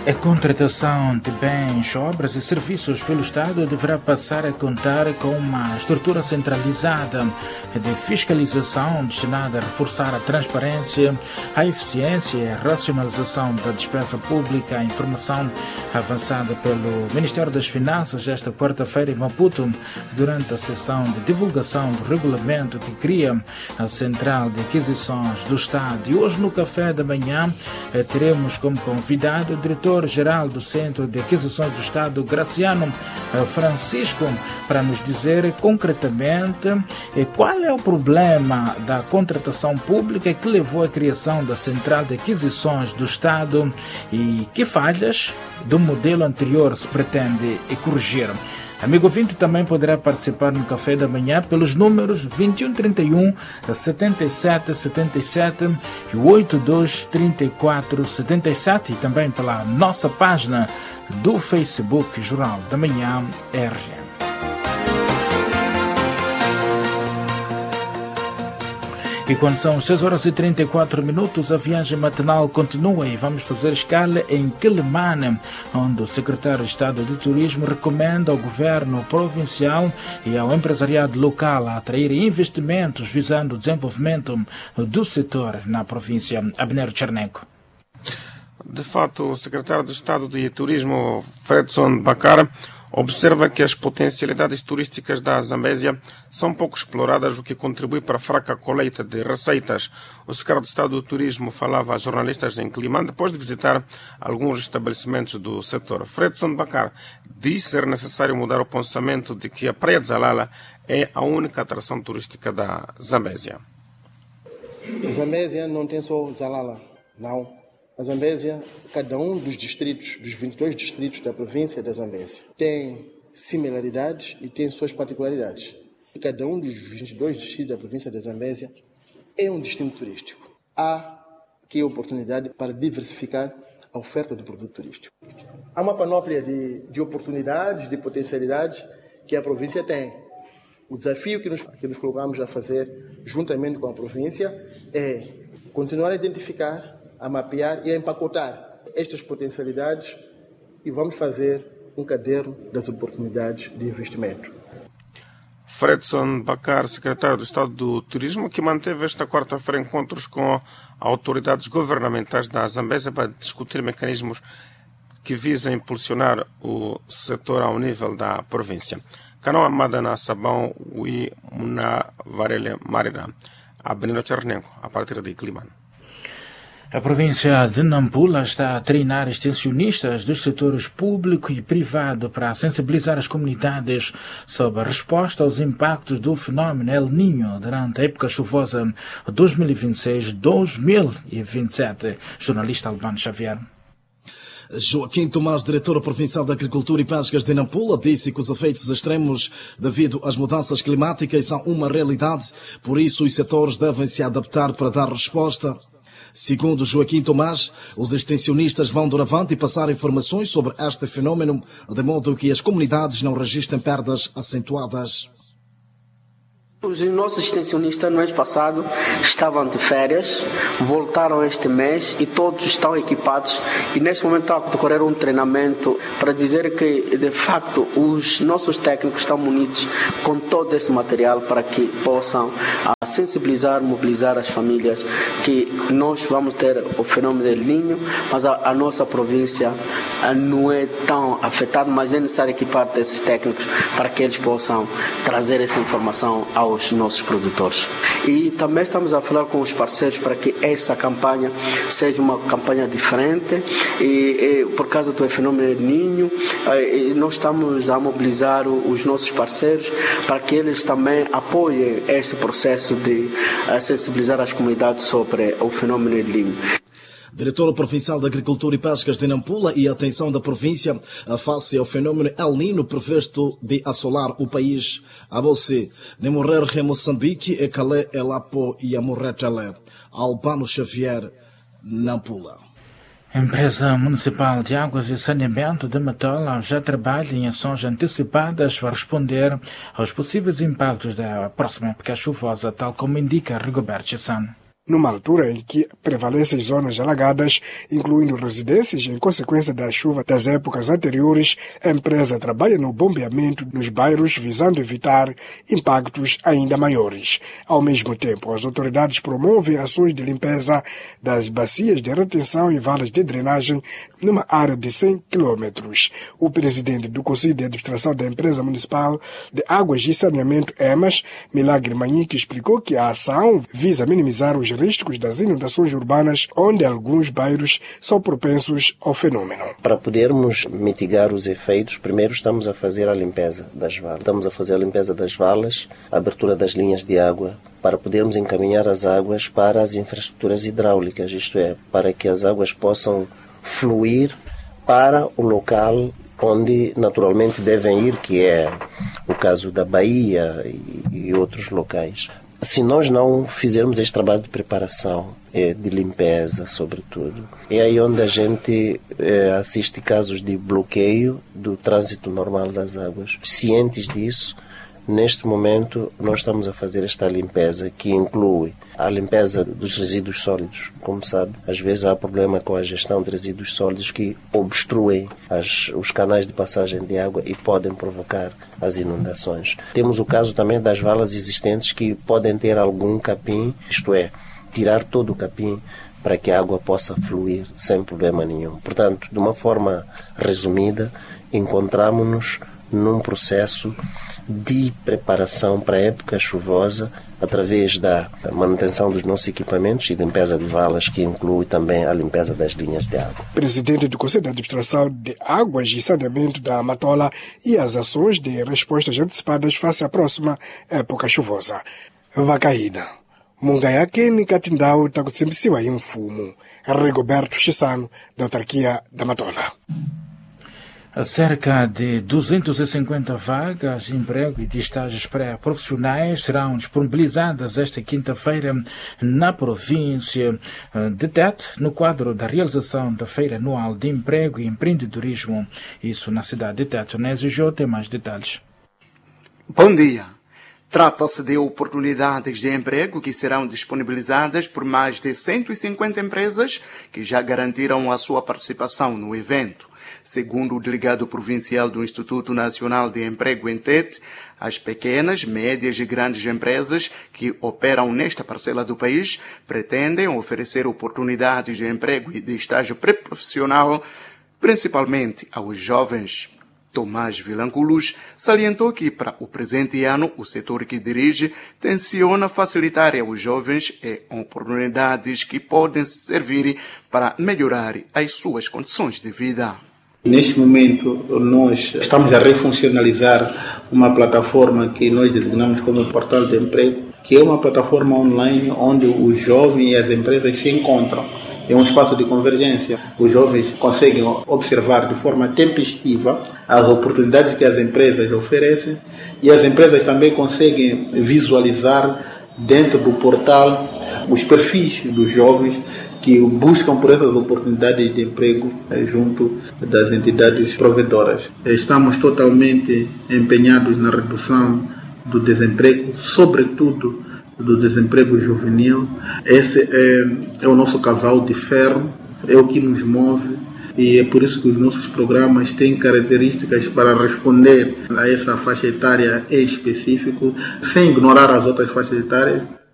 A contratação de bens, obras e serviços pelo Estado deverá passar a contar com uma estrutura centralizada de fiscalização destinada a reforçar a transparência, a eficiência e a racionalização da despesa pública. A informação avançada pelo Ministério das Finanças esta quarta-feira em Maputo, durante a sessão de divulgação do regulamento que cria a Central de Aquisições do Estado. E hoje, no café da manhã, teremos como convidado o diretor-geral do Centro de Aquisições do Estado, Graciano Francisco, para nos dizer concretamente qual é o problema da contratação pública que levou à criação da Central de Aquisições do Estado e que falhas do modelo anterior se pretende corrigir. Amigo ouvinte também poderá participar no café da manhã pelos números 2131 77 77 e 82 34 77 e também pela nossa página do Facebook Jornal da Manhã RGM. E quando são 6 horas e 34 minutos, a viagem matinal continua e vamos fazer escala em Quelimane, onde o secretário de Estado de Turismo recomenda ao governo provincial e ao empresariado local a atrair investimentos visando o desenvolvimento do setor na província. Abner Cherneco. De fato, o secretário de Estado de Turismo, Fredson Bakar, observa que as potencialidades turísticas da Zambésia são pouco exploradas, o que contribui para a fraca colheita de receitas. O secretário de Estado do Turismo falava a jornalistas em Quelimane depois de visitar alguns estabelecimentos do setor. Fredson Bakar diz ser necessário mudar o pensamento de que a Praia de Zalala é a única atração turística da Zambésia. A Zambésia não tem só Zalala, não. A Zambésia, cada um dos distritos, dos 22 distritos da província da Zambésia, tem similaridades e tem suas particularidades. Cada um dos 22 distritos da província da Zambésia é um destino turístico. Há aqui oportunidade para diversificar a oferta do produto turístico. Há uma panóplia de oportunidades, de potencialidades que a província tem. O desafio que nos colocamos a fazer, juntamente com a província, é continuar a identificar, a mapear e a empacotar estas potencialidades e vamos fazer um caderno das oportunidades de investimento. Fredson Bakar, secretário do Estado do Turismo, que manteve esta quarta-feira encontros com autoridades governamentais da Zambésia para discutir mecanismos que visam impulsionar o setor ao nível da província. Canal Amada na Sabão e na Varela Marina. Abnino Chernenko, a partir de Quelimane. A província de Nampula está a treinar extensionistas dos setores público e privado para sensibilizar as comunidades sobre a resposta aos impactos do fenómeno El Niño durante a época chuvosa 2026-2027. Jornalista Albano Xavier. Joaquim Tomás, diretor provincial da Agricultura e Pescas de Nampula, disse que os efeitos extremos devido às mudanças climáticas são uma realidade, por isso os setores devem se adaptar para dar resposta. Segundo Joaquim Tomás, os extensionistas vão doravante passar informações sobre este fenómeno, de modo que as comunidades não registrem perdas acentuadas. Os nossos extensionistas no mês passado estavam de férias, voltaram este mês e todos estão equipados e neste momento está a decorrer um treinamento para dizer que de facto os nossos técnicos estão munidos com todo esse material para que possam sensibilizar, mobilizar as famílias que nós vamos ter o fenômeno del Niño, mas a nossa província não é tão afetada, mas é necessário equipar esses técnicos para que eles possam trazer essa informação aos nossos produtores. E também estamos a falar com os parceiros para que essa campanha seja uma campanha diferente e por causa do fenômeno del Niño, nós estamos a mobilizar os nossos parceiros para que eles também apoiem esse processo de sensibilizar as comunidades sobre o fenômeno del Niño. Diretor provincial da Agricultura e Pescas de Nampula e a atenção da província face ao fenômeno El Niño previsto de assolar o país. A você, de morrer em Moçambique e Calé, Elapo e a morrer Tele. Albano Xavier, Nampula. A Empresa Municipal de Águas e Saneamento de Matola já trabalha em ações antecipadas para responder aos possíveis impactos da próxima época chuvosa, tal como indica Rigoberto Chessan. numa altura em que prevalecem zonas alagadas, incluindo residências em consequência da chuva das épocas anteriores. A empresa trabalha no bombeamento nos bairros visando evitar impactos ainda maiores. Ao mesmo tempo, as autoridades promovem ações de limpeza das bacias de retenção e valas de drenagem numa área de 100 km. O presidente do Conselho de Administração da Empresa Municipal de Águas e Saneamento, EMAS, Milagre Manhique, explicou que a ação visa minimizar os riscos das inundações urbanas, onde alguns bairros são propensos ao fenômeno. Para podermos mitigar os efeitos, primeiro estamos a fazer a limpeza das valas. Estamos a fazer a limpeza das valas, a abertura das linhas de água, para podermos encaminhar as águas para as infraestruturas hidráulicas, isto é, para que as águas possam fluir para o local onde naturalmente devem ir, que é o caso da Bahia e outros locais. Se nós não fizermos este trabalho de preparação, de limpeza, sobretudo, é aí onde a gente assiste casos de bloqueio do trânsito normal das águas. Cientes disso, neste momento nós estamos a fazer esta limpeza, que inclui a limpeza dos resíduos sólidos. Como sabe, às vezes há problema com a gestão de resíduos sólidos que obstruem os canais de passagem de água e podem provocar as inundações. Temos o caso também das valas existentes que podem ter algum capim, isto é, tirar todo o capim para que a água possa fluir sem problema nenhum. Portanto, de uma forma resumida, encontramos-nos num processo de preparação para a época chuvosa através da manutenção dos nossos equipamentos e limpeza de valas, que inclui também a limpeza das linhas de água. Presidente do Conselho de Administração de Águas e Saneamento da Matola e as ações de respostas antecipadas face à próxima época chuvosa. Vacaína. Mungayake ni Katindau takutsimbisiwa imfumo. Rigoberto Chissano, da autarquia da Matola. Cerca de 250 vagas de emprego e de estágios pré-profissionais serão disponibilizadas esta quinta-feira na província de Tete, no quadro da realização da Feira Anual de Emprego e Empreendedorismo. Isso na cidade de Tete. Nésio Jô tem mais detalhes. Bom dia. Trata-se de oportunidades de emprego que serão disponibilizadas por mais de 150 empresas que já garantiram a sua participação no evento. Segundo o delegado provincial do Instituto Nacional de Emprego em Tete, as pequenas, médias e grandes empresas que operam nesta parcela do país pretendem oferecer oportunidades de emprego e de estágio pré-profissional, principalmente aos jovens. Tomás Vilanculos salientou que, para o presente ano, o setor que dirige tenciona facilitar aos jovens oportunidades que podem servir para melhorar as suas condições de vida. Neste momento, nós estamos a refuncionalizar uma plataforma que nós designamos como Portal de Emprego, que é uma plataforma online onde os jovens e as empresas se encontram. É um espaço de convergência. Os jovens conseguem observar de forma tempestiva as oportunidades que as empresas oferecem e as empresas também conseguem visualizar dentro do portal os perfis dos jovens que buscam por essas oportunidades de emprego junto das entidades provedoras. Estamos totalmente empenhados na redução do desemprego, sobretudo do desemprego juvenil. Esse é o nosso cavalo de ferro, é o que nos move e é por isso que os nossos programas têm características para responder a essa faixa etária em específico, sem ignorar as outras faixas etárias.